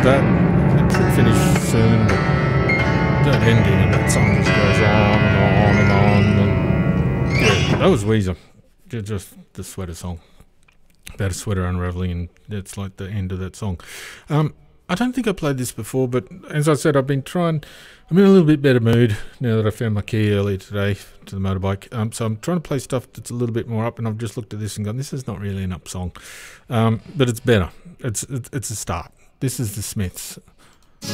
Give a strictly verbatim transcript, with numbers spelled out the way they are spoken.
that. It should finish soon, but that ending of that song just goes on and on and on. And yeah, that was Weezer. Just the sweater song. About a sweater unraveling, and that's like the end of that song. Um, I don't think I played this before, but as I said, I've been trying. I'm in a little bit better mood now that I found my key earlier today to the motorbike. Um, so I'm trying to play stuff that's a little bit more up, and I've just looked at this and gone, this is not really an up song, um, but it's better. It's it's a start. This is the Smiths.